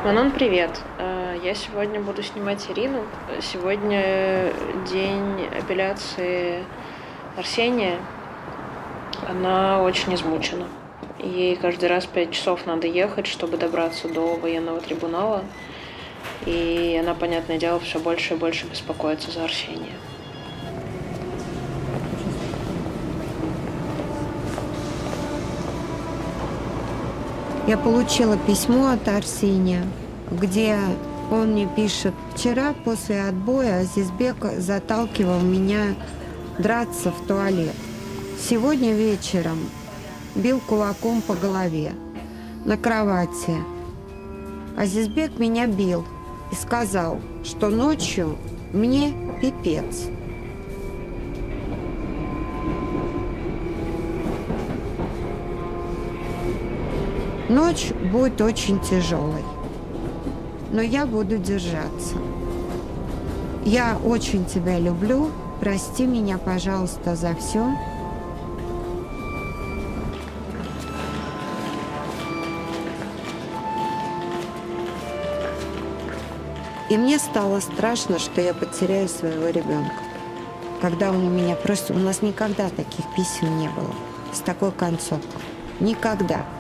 Манон, привет. Я сегодня буду снимать Ирину. Сегодня день апелляции Арсения. Она очень измучена. Ей каждый раз 5 часов надо ехать, чтобы добраться до военного трибунала. И она, понятное дело, все больше и больше беспокоится за Арсения. Я получила письмо от Арсения, где он мне пишет: вчера после отбоя Азизбек заталкивал меня драться в туалет. Сегодня вечером бил кулаком по голове на кровати. Азизбек меня бил и сказал, что ночью мне пипец. Ночь будет очень тяжелой, но я буду держаться. Я очень тебя люблю. Прости меня, пожалуйста, за все. И мне стало страшно, что я потеряю своего ребенка. Когда он у меня просто... У нас никогда таких писем не было. С такой концовкой. Никогда.